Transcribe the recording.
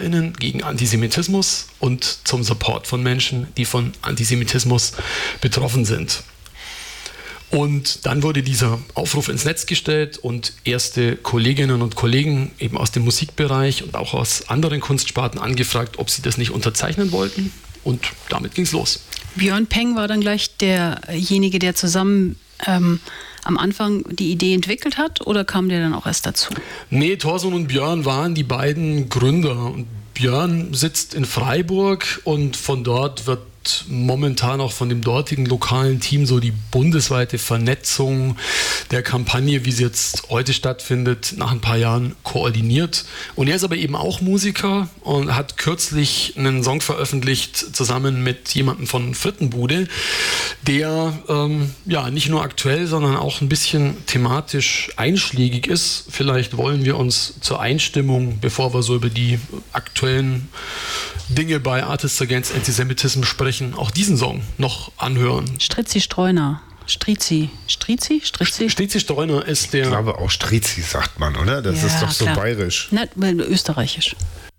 SchülerInnen gegen Antisemitismus und zum Support von Menschen, die von Antisemitismus betroffen sind. Und dann wurde dieser Aufruf ins Netz gestellt und erste Kolleginnen und Kollegen eben aus dem Musikbereich und auch aus anderen Kunstsparten angefragt, ob sie das nicht unterzeichnen wollten. Und damit ging es los. Björn Peng war dann gleich derjenige, der zusammen am Anfang die Idee entwickelt hat, oder kam der dann auch erst dazu? Nee, Thorson und Björn waren die beiden Gründer. Und Björn sitzt in Freiburg und von dort wird momentan auch von dem dortigen lokalen Team so die bundesweite Vernetzung der Kampagne, wie sie jetzt heute stattfindet, nach ein paar Jahren koordiniert. Und er ist aber eben auch Musiker und hat kürzlich einen Song veröffentlicht, zusammen mit jemandem von Frittenbude, der nicht nur aktuell, sondern auch ein bisschen thematisch einschlägig ist. Vielleicht wollen wir uns zur Einstimmung, bevor wir so über die aktuellen Dinge bei Artists Against Antisemitism sprechen, auch diesen Song noch anhören. Strizi Streuner. Strizi Streuner ist der... Ich glaube auch Strizi sagt man, oder? Das ist doch so bayerisch. Österreichisch.